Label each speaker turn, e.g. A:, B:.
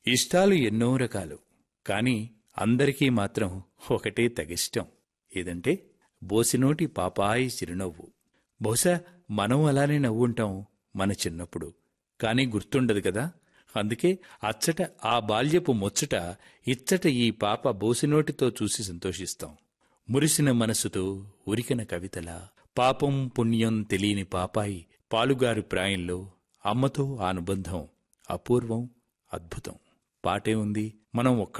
A: ఇష్టాలు ఎన్నో రకాలు, కాని అందరికీ మాత్రం ఒకటే తెగిష్టం. ఏదంటే బోసినోటి పాపాయి చిరునవ్వు. బహుశా మనం అలానే నవ్వుంటాం మన చిన్నప్పుడు, కాని గుర్తుండదు కదా. అందుకే అచ్చట ఆ బాల్యపు ముచ్చట, ఇచ్చట ఈ పాప బోసినోటితో చూసి సంతోషిస్తాం. మురిసిన మనసుతో ఉరికిన కవితలా పాపం పుణ్యం తెలియని పాపాయి పాలుగారు ప్రాయంలో అమ్మతో ఆ అనుబంధం అపూర్వం, అద్భుతం. పాటే ఉంది. మనం